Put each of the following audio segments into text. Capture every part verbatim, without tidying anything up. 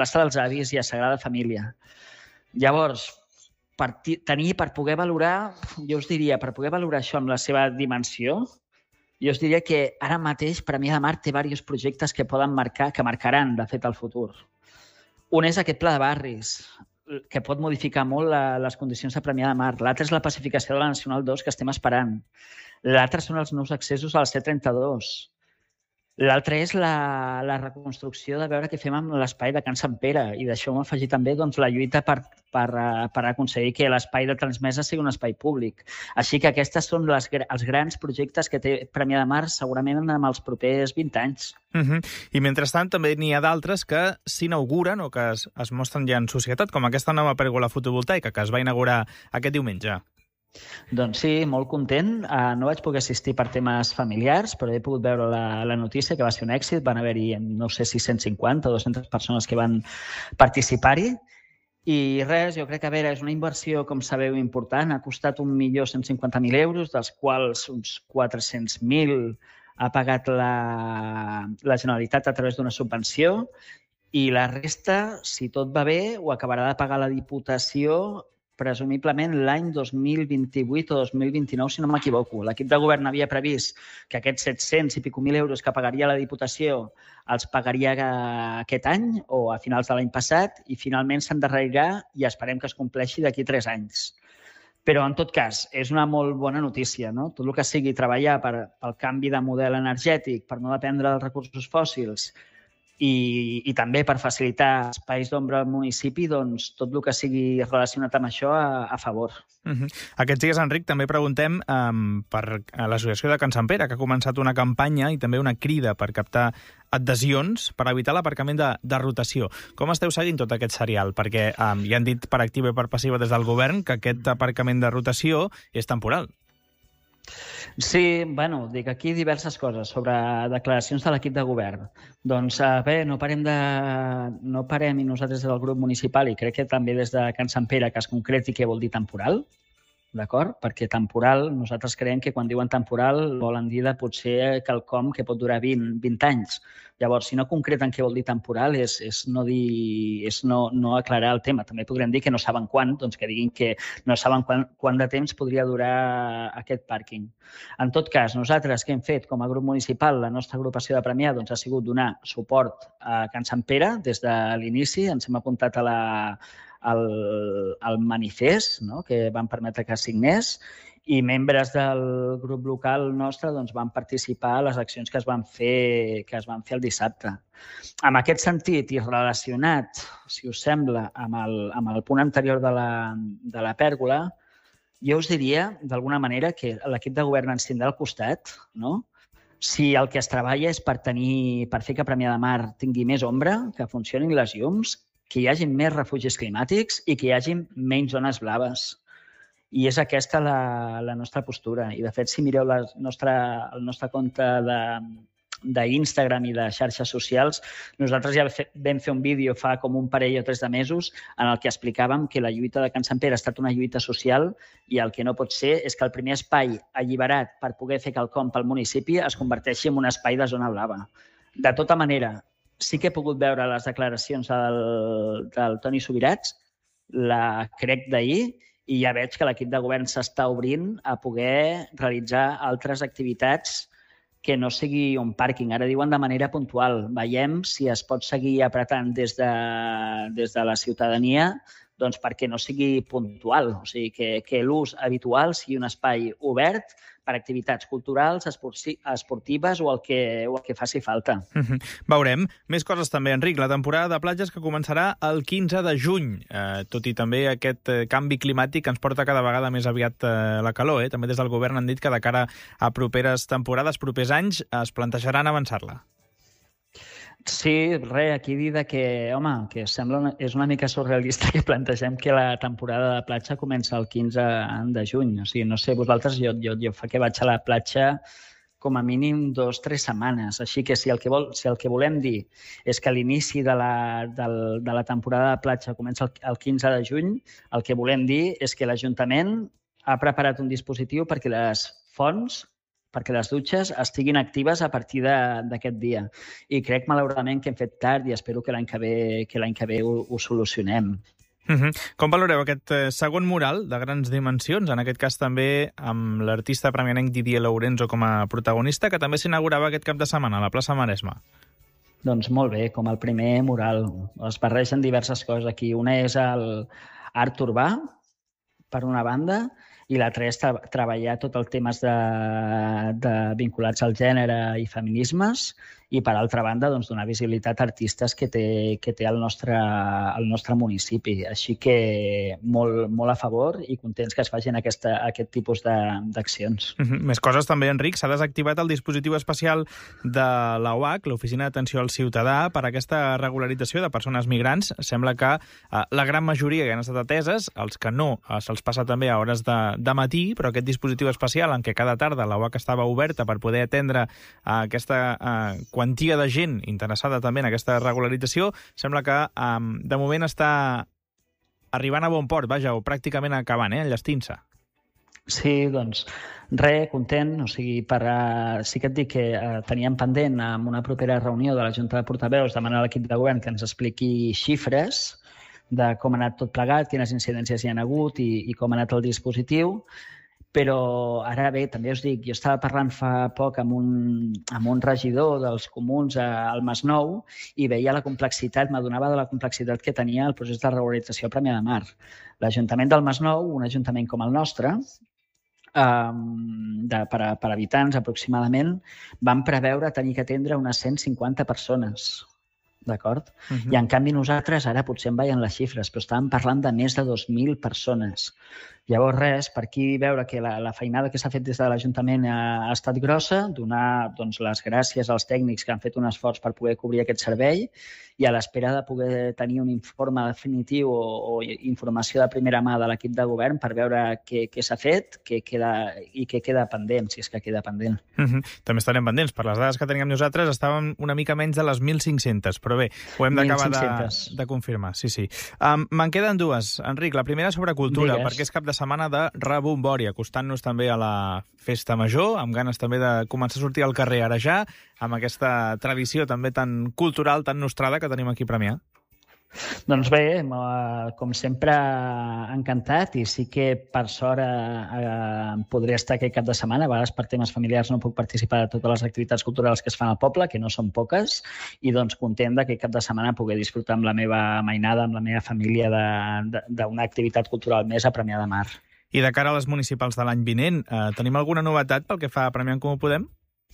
plaça dels Avis i a Sagrada Família. Llavors, per tenir, per poder valorar, jo us diria, per poder valorar això amb la seva dimensió, jo us diria que ara mateix Premià de Mar té diversos projectes que poden marcar, que marcaran, de fet, el futur. Un és aquest pla de barris, que pot modificar molt la, les condicions de Premià de Mar. L'altre és la pacificació de la Nacional dos, que estem esperant. L'altre són els nous accessos a la C trenta-dos. L'altre és la, la reconstrucció de veure què fem amb l'espai de Can Sant Pere, i d'això m'ha afegit també doncs, la lluita per, per, per aconseguir que l'espai de Transmesa sigui un espai públic. Així que aquests són les, els grans projectes que té Premià de Mar segurament en els propers vint anys. Uh-huh. I mentrestant també n'hi ha d'altres que s'inauguren o que es, es mostren ja en societat, com aquesta nova pèrgola fotovoltaica que es va inaugurar aquest diumenge. Doncs sí, molt content. Uh, no vaig poder assistir per temes familiars, però he pogut veure la, la notícia, que va ser un èxit. Van haver-hi, no sé si cent cinquanta o dues-centes persones que van participar-hi. I res, jo crec que a veure, és una inversió, com sabeu, important. Ha costat un milió cent cinquanta mil euros, dels quals uns quatre-cents mil ha pagat la, la Generalitat a través d'una subvenció, i la resta, si tot va bé, ho acabarà de pagar la Diputació presumiblement l'any dos mil vint-i-vuit o dos mil vint-i-nou, si no m'equivoco. L'equip de govern havia previst que aquests set-cents i pico mil euros que pagaria la Diputació els pagaria aquest any o a finals de l'any passat, i finalment s'endarrerirà i esperem que es compleixi d'aquí tres anys. Però, en tot cas, és una molt bona notícia, no? Tot el que sigui treballar per, pel canvi de model energètic, per no dependre dels recursos fòssils, I, i també per facilitar espais d'ombra al municipi, doncs tot el que sigui relacionat amb això a, a favor. Uh-huh. Aquests dies, Enric, també preguntem um, per l'Associació de Can Sant Pere, que ha començat una campanya i també una crida per captar adhesions per evitar l'aparcament de, de rotació. Com esteu seguint tot aquest serial? Perquè um, ja han dit per activa i per passiva des del govern que aquest aparcament de rotació és temporal. Sí, bueno, dic aquí diverses coses sobre declaracions de l'equip de govern. Doncs bé, no parem, de, no parem i nosaltres des del grup municipal, i crec que també des de Can Sant Pere, que es concreti què vol dir temporal, d'acord? Perquè temporal, nosaltres creiem que quan diuen temporal volen dir de potser quelcom que pot durar vint, vint anys. Llavors, si no concreten què vol dir temporal, és, és, no, dir, és no, no aclarar el tema. També podrem dir que no saben quan, doncs que diguin que no saben quan, quan de temps podria durar aquest pàrquing. En tot cas, nosaltres què hem fet com a grup municipal? La nostra agrupació de Premià doncs, ha sigut donar suport a Can Sant Pere des de l'inici. Ens hem apuntat a la El, el manifest, no?, que van permetre que signés, i membres del grup local nostre doncs, van participar a les accions que es van fer, que es van fer el dissabte. En aquest sentit, i relacionat, si us sembla, amb el, amb el punt anterior de la, de la pèrgola, jo us diria, d'alguna manera, que l'equip de govern ens tindrà al costat, no? Si el que es treballa és per, tenir, per fer que Premià de Mar tingui més ombra, que funcionin les llums, que hi hagi més refugis climàtics i que hi hagi menys zones blaves. I és aquesta la, la nostra postura. I, de fet, si mireu la nostra, el nostre compte d'Instagram i de xarxes socials, nosaltres ja vam fer un vídeo fa com un parell o tres de mesos en el que explicàvem que la lluita de Can Sant Pere ha estat una lluita social, i el que no pot ser és que el primer espai alliberat per poder fer quelcom pel municipi es converteixi en un espai de zona blava. De tota manera, sí que he pogut veure les declaracions del, del Toni Subirats, la crec d'ahir, i ja veig que l'equip de govern s'està obrint a poder realitzar altres activitats que no sigui un pàrquing. Ara diuen de manera puntual. Veiem si es pot seguir apretant des de, des de la ciutadania doncs perquè no sigui puntual. O sigui, que, que l'ús habitual sigui un espai obert per activitats culturals, esportives o el que, o el que faci falta. Mm-hmm. Veurem. Més coses també, Enric. La temporada de platges que començarà el quinze de juny, eh, tot i també aquest eh, canvi climàtic que ens porta cada vegada més aviat eh, la calor. Eh? També des del govern han dit que de cara a properes temporades, propers anys, es plantejaran avançar-la. Sí, res, aquí dir que, home, que sembla una, és una mica surrealista que plantegem que la temporada de platja comença el quinze de juny. O sigui, no sé, vosaltres, jo, jo, jo fa que vaig a la platja com a mínim dos o tres setmanes. Així que si el que, vol, si el que volem dir és que l'inici de, la, del, de la temporada de platja comença el, el quinze de juny, el que volem dir és que l'Ajuntament ha preparat un dispositiu perquè les fonts perquè les dutxes estiguin actives a partir d'aquest dia. I crec, malauradament, que hem fet tard i espero que l'any que ve, que l'any que ve ho, ho solucionem. Uh-huh. Com valoreu aquest eh, segon mural de grans dimensions, en aquest cas també amb l'artista premianenc Didier Lourenço com a protagonista, que també s'inaugurava aquest cap de setmana a la plaça Maresme? Doncs molt bé, com el primer mural. Es barregen diverses coses aquí. Una és l'art urbà, per una banda, i l'altra és tra treballar tot el temes de, de vinculats al gènere i feminismes, i per altra banda doncs, donar visibilitat a artistes que té, que té el, nostre, el nostre municipi. Així que molt, molt a favor i contents que es facin aquesta, aquest tipus d'accions. Uh-huh. Més coses també, Enric. S'ha desactivat el dispositiu especial de l'O H C, l'Oficina d'Atenció al Ciutadà, per aquesta regularització de persones migrants. Sembla que eh, la gran majoria que han estat ateses, els que no, eh, se'ls passa també a hores de, de matí, però aquest dispositiu especial en què cada tarda l'O H C estava oberta per poder atendre eh, aquesta eh, quantia de gent interessada també en aquesta regularització, sembla que um, de moment està arribant a bon port, vaja, o pràcticament acabant, eh, enllestint-se. Sí, doncs, res, content. O sigui, per, uh, sí que et dic que uh, teníem pendent amb una propera reunió de la Junta de Portaveus demanar a l'equip de govern que ens expliqui xifres de com ha anat tot plegat, quines incidències hi ha hagut i, i com ha anat el dispositiu. Però ara bé, també us dic, jo estava parlant fa poc amb un, amb un regidor dels comuns al Masnou i veia la complexitat, m'adonava de la complexitat que tenia el procés de regularització a Premià de Mar. L'Ajuntament del Masnou, un ajuntament com el nostre, Um, de, per, a, per habitants aproximadament, van preveure tenir que atendre unes cent cinquanta persones. D'acord? Uh-huh. I en canvi nosaltres, ara potser em veien les xifres, però estàvem parlant de més de dos mil persones. Llavors res, per aquí veure que la, la feinada que s'ha fet des de l'Ajuntament ha, ha estat grossa, donar doncs, les gràcies als tècnics que han fet un esforç per poder cobrir aquest servei i a l'espera de poder tenir un informe definitiu o, o informació de primera mà de l'equip de govern per veure què, què s'ha fet què queda, i què queda pendent, si és que queda pendent. Uh-huh. També estarem pendents. Per les dades que teníem nosaltres estàvem una mica menys de les mil cinc-centes, però bé, ho hem d'acabar de, de confirmar. Sí, sí. Um, me'n queden dues, Enric. La primera sobre cultura, Digues. perquè és cap de setmana de rebombori, acostant-nos també a la festa major, amb ganes també de començar a sortir al carrer ara ja, amb aquesta tradició també tan cultural, tan nostrada que tenim aquí a Premià. Doncs bé, com sempre, encantat, i sí que per sort eh, podré estar aquest cap de setmana. A vegades per temes familiars no puc participar de totes les activitats culturals que es fan al poble, que no són poques, i doncs content que aquest cap de setmana poder disfrutar amb la meva mainada, amb la meva família, d'una activitat cultural més a Premià de Mar. I de cara a les municipals de l'any vinent, eh, tenim alguna novetat pel que fa a Premià en Comú Podem?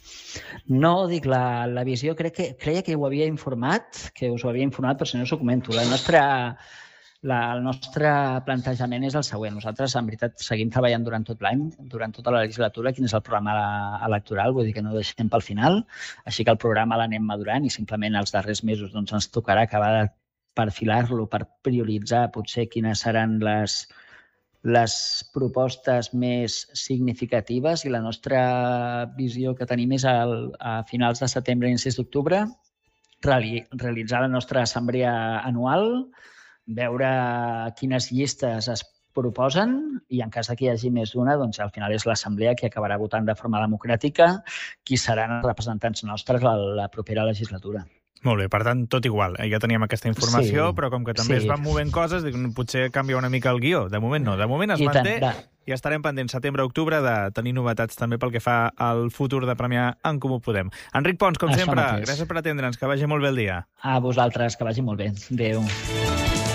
No, dic, la, la visió, crec que, creia que ho havia informat, que us ho havia informat, però si no us ho comento. La nostra, la, el nostre plantejament és el següent. Nosaltres, en veritat, seguim treballant durant tot l'any, durant tota la legislatura, quin és el programa electoral, vull dir que no ho deixem pel final, així que el programa l'anem madurant i simplement els darrers mesos doncs, ens tocarà acabar de perfilar-lo per prioritzar potser quines seran les les propostes més significatives, i la nostra visió que tenim és al, a finals de setembre i inicis d'octubre reali, realitzar la nostra assemblea anual, veure quines llistes es proposen i en cas que hi hagi més d'una, doncs al final és l'assemblea que acabarà votant de forma democràtica qui seran els representants nostres a la propera legislatura. Molt bé, per tant, tot igual. Ja teníem aquesta informació, sí, però com que també sí. es van movent coses, dic, potser canvia una mica el guió. De moment no, de moment es I manté tant, i estarem pendents setembre-octubre de tenir novetats també pel que fa al futur de Premià en Comú Podem. Enric Pons, com Això sempre, mateix. gràcies per atendre'ns, que vagi molt bé el dia. A vosaltres, que vagi molt bé. Adéu.